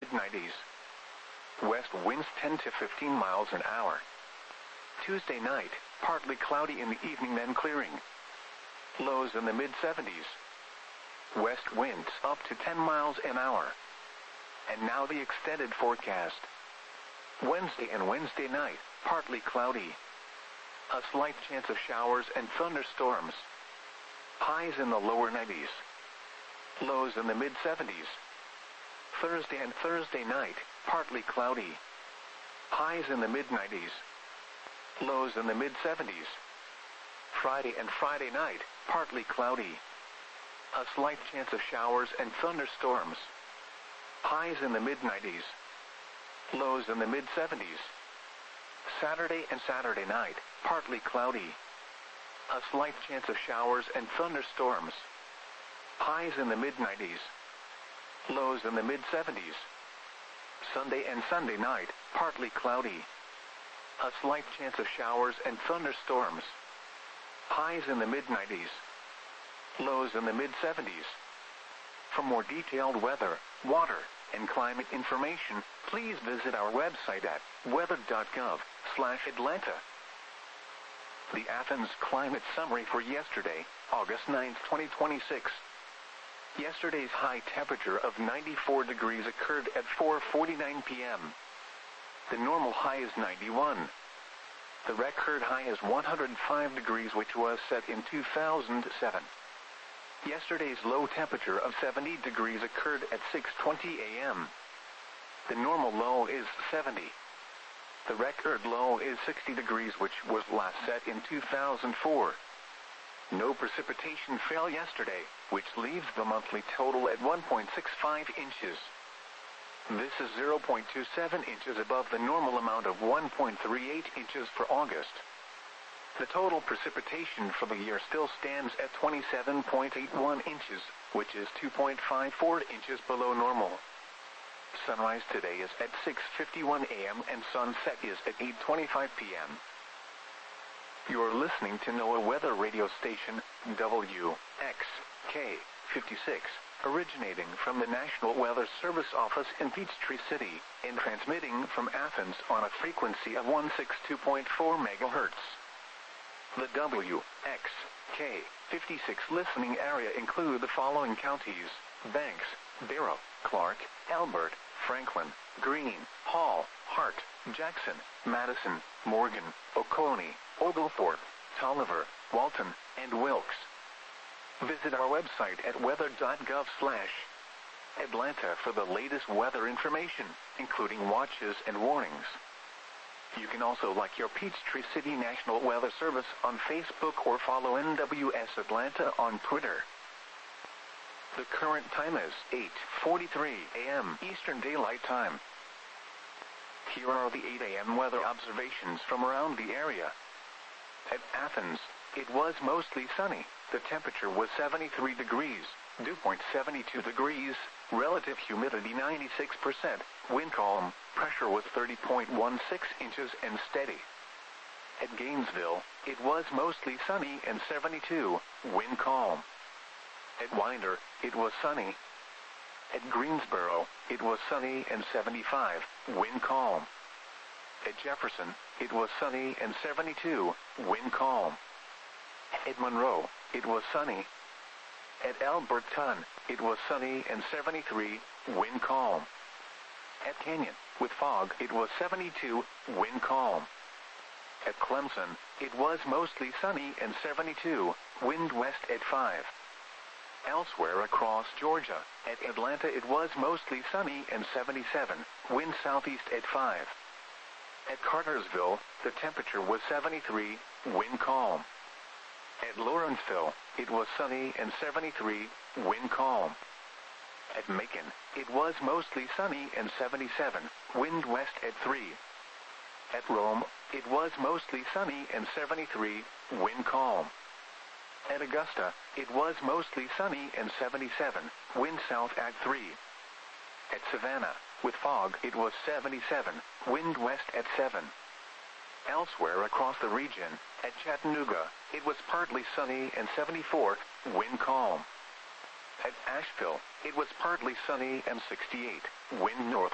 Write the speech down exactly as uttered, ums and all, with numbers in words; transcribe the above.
nineties. West winds ten to fifteen miles an hour. Tuesday night, partly cloudy in the evening then clearing. Lows in the mid seventies. West winds up to ten miles an hour. And now the extended forecast. Wednesday and Wednesday night, partly cloudy. A slight chance of showers and thunderstorms. Highs in the lower nineties. Lows in the mid seventies. Thursday and Thursday night, partly cloudy. Highs in the mid nineties. Lows in the mid seventies. Friday and Friday night, partly cloudy. A slight chance of showers and thunderstorms. Highs in the mid nineties. Lows in the mid seventies. Saturday and Saturday night, partly cloudy. A slight chance of showers and thunderstorms. Highs in the mid nineties. Lows in the mid seventies. Sunday and Sunday night, partly cloudy. A slight chance of showers and thunderstorms. Highs in the mid nineties. Lows in the mid seventies. For more detailed weather, water, and climate information, please visit our website at weather dot gov slash Atlanta. The Athens Climate Summary for yesterday, August ninth, twenty twenty-six. Yesterday's high temperature of ninety-four degrees occurred at four forty-nine p m The normal high is ninety-one. The record high is one hundred five degrees, which was set in two thousand seven. Yesterday's low temperature of seventy degrees occurred at six twenty a m The normal low is seventy. The record low is sixty degrees, which was last set in two thousand four. No precipitation fell yesterday, which leaves the monthly total at one point six five inches. This is zero point two seven inches above the normal amount of one point three eight inches for August. The total precipitation for the year still stands at twenty-seven point eight one inches, which is two point five four inches below normal. Sunrise today is at six fifty-one a m and sunset is at eight twenty-five p m You're listening to NOAA Weather Radio Station, W X K fifty-six, originating from the National Weather Service office in Peachtree City, and transmitting from Athens on a frequency of one sixty-two point four megahertz. The W X K fifty-six listening area include the following counties: Banks, Barrow, Clark, Elbert, Franklin, Greene, Hall, Hart, Jackson, Madison, Morgan, Oconee, Oglethorpe, Tolliver, Walton, and Wilkes. Visit our website at weather dot gov slash Atlanta for the latest weather information, including watches and warnings. You can also like your Peachtree City National Weather Service on Facebook or follow N W S Atlanta on Twitter. The current time is eight forty-three a m Eastern Daylight Time. Here are the eight a m weather observations from around the area. At Athens, it was mostly sunny. The temperature was seventy-three degrees, dew point seventy-two degrees, relative humidity ninety-six percent, wind calm, pressure was thirty point one six inches and steady. At Gainesville, it was mostly sunny and seventy-two, wind calm. At Winder, it was sunny. At Greensboro, it was sunny and seventy-five, wind calm. At Jefferson, it was sunny and seventy-two, wind calm. At Monroe, it was sunny. At Alberton, it was sunny and seventy-three, wind calm. At Canyon, with fog, it was seventy-two, wind calm. At Clemson, it was mostly sunny and seventy-two, wind west at five. Elsewhere across Georgia, at Atlanta it was mostly sunny and seventy-seven, wind southeast at five. At Cartersville, the temperature was seventy-three, wind calm. At Lawrenceville, it was sunny and seventy-three, wind calm. At Macon, it was mostly sunny and seventy-seven, wind west at three. At Rome, it was mostly sunny and seventy-three, wind calm. At Augusta, it was mostly sunny and seventy-seven, wind south at three. At Savannah, with fog, it was seventy-seven, wind west at seven. Elsewhere across the region, at Chattanooga, it was partly sunny and seventy-four, wind calm. At Asheville, it was partly sunny and sixty-eight, wind north.